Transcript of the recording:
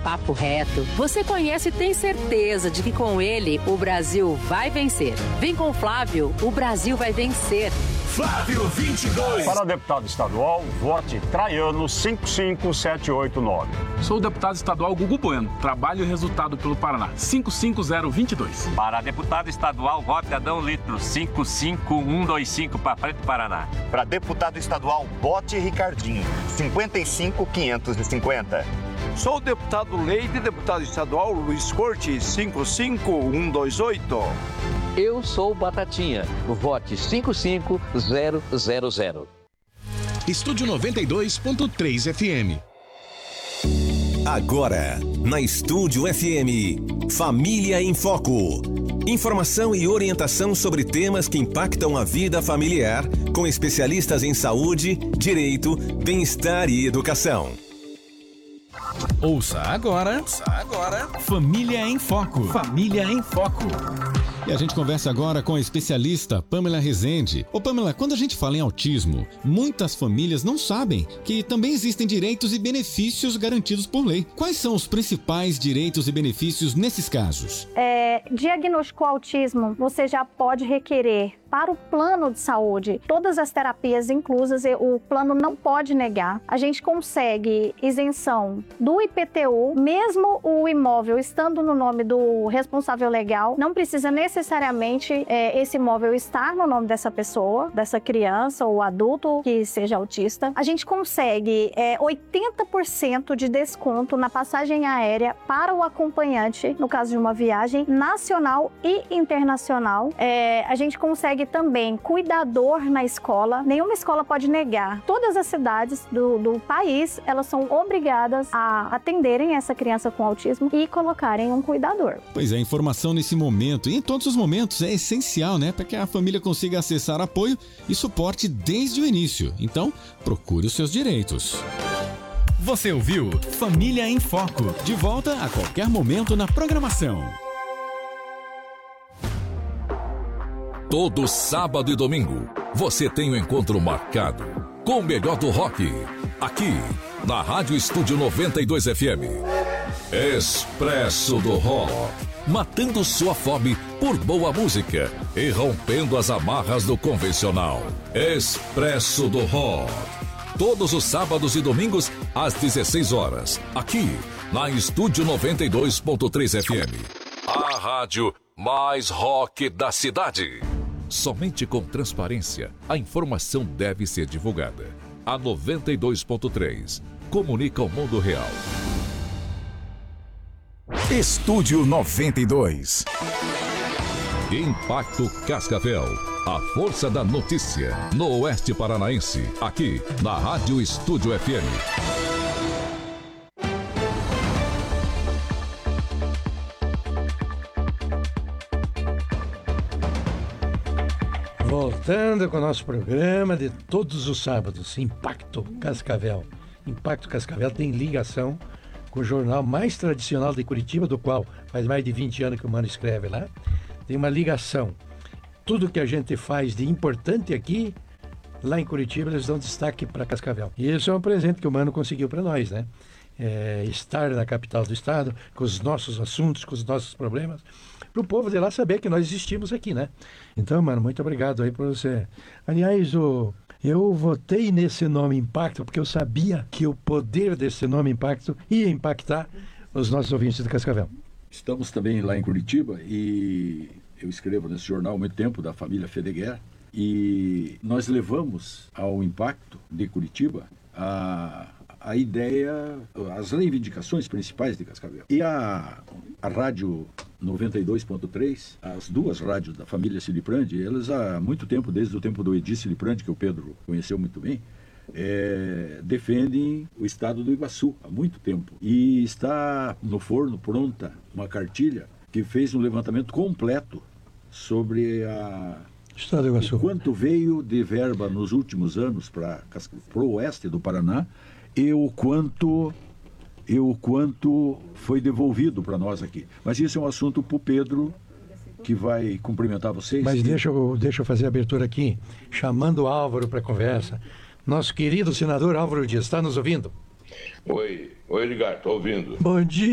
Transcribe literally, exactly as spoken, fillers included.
papo reto. Você conhece e tem certeza de que com ele o Brasil vai vencer. Vem com o Flávio, o Brasil vai vencer. Flávio vinte e dois. Para deputado estadual, vote Traiano cinco cinco sete oito nove. Sou o deputado estadual Gugu Bueno. Trabalho e resultado pelo Paraná. cinco cinco zero dois dois. Para deputado estadual, vote Adão Litro. cinco cinco um dois cinco para Preto Paraná. Para deputado estadual, vote Ricardinho. cinquenta e cinco quinhentos e cinquenta. Sou o deputado Leite, deputado estadual Luiz Corte. cinco cinco um dois oito. Eu sou o Batatinha. Vote cinco cinco zero zero zero. Estúdio noventa e dois ponto três F M. Agora, na Estúdio F M, Família em Foco. Informação e orientação sobre temas que impactam a vida familiar, com especialistas em saúde, direito, bem-estar e educação. Ouça agora, Ouça agora, Família em Foco. Família em Foco. E a gente conversa agora com a especialista Pamela Rezende. Ô Pamela, quando a gente fala em autismo, muitas famílias não sabem que também existem direitos e benefícios garantidos por lei. Quais são os principais direitos e benefícios nesses casos? É, diagnosticou autismo, você já pode requerer para o plano de saúde todas as terapias inclusas, o plano não pode negar. A gente consegue isenção do I P T U, mesmo o imóvel estando no nome do responsável legal, não precisa necessariamente é, esse imóvel estar no nome dessa pessoa, dessa criança ou adulto que seja autista. A gente consegue é, oitenta por cento de desconto na passagem aérea para o acompanhante, no caso de uma viagem nacional e internacional. É, a gente consegue também cuidador na escola. Nenhuma escola pode negar. Todas as cidades do, do país, elas são obrigadas a atenderem essa criança com autismo e colocarem um cuidador. Pois é, a informação nesse momento e em todos os momentos é essencial, né? Para que a família consiga acessar apoio e suporte desde o início. Então, procure os seus direitos. Você ouviu Família em Foco. De volta a qualquer momento na programação. Todo sábado e domingo, você tem um encontro marcado com o melhor do rock, aqui na Rádio Estúdio noventa e dois F M. Expresso do Rock, matando sua fome por boa música e rompendo as amarras do convencional. Expresso do Rock, todos os sábados e domingos às dezesseis horas, aqui na Estúdio noventa e dois ponto três F M. A rádio mais rock da cidade. Somente com transparência, a informação deve ser divulgada. A noventa e dois ponto três comunica o mundo real. Estúdio noventa e dois. Impacto Cascavel, a força da notícia no Oeste Paranaense, aqui na Rádio Estúdio F M. Voltando com o nosso programa de todos os sábados, Impacto Cascavel. Impacto Cascavel tem ligação com o jornal mais tradicional de Curitiba, do qual faz mais de vinte anos que o Mano escreve lá. Tem uma ligação. Tudo que a gente faz de importante aqui, lá em Curitiba, eles dão destaque para Cascavel. E isso é um presente que o Mano conseguiu para nós, né? É, estar na capital do estado, com os nossos assuntos, com os nossos problemas, para o povo de lá saber que nós existimos aqui, né? Então, mano, muito obrigado aí por você. Aliás, o, eu votei nesse nome Impacto porque eu sabia que o poder desse nome Impacto ia impactar os nossos ouvintes de Cascavel. Estamos também lá em Curitiba e eu escrevo nesse jornal há muito tempo, da família Fedeguer, e nós levamos ao Impacto de Curitiba a... a ideia, as reivindicações principais de Cascavel. E a, a Rádio noventa e dois ponto três, as duas rádios da família Ciliprandi, elas há muito tempo, desde o tempo do Edi Ciliprandi, que o Pedro conheceu muito bem, é, defendem o estado do Iguaçu há muito tempo. E está no forno pronta uma cartilha que fez um levantamento completo sobre a... Estado do Iguaçu. O quanto veio de verba nos últimos anos para o oeste do Paraná, e o quanto, e o quanto foi devolvido para nós aqui. Mas isso é um assunto para o Pedro, que vai cumprimentar vocês. Mas deixa eu, deixa eu fazer a abertura aqui, chamando o Álvaro para a conversa. Nosso querido senador Álvaro Dias, está nos ouvindo? Oi, oi Edgar, estou ouvindo. Bom dia.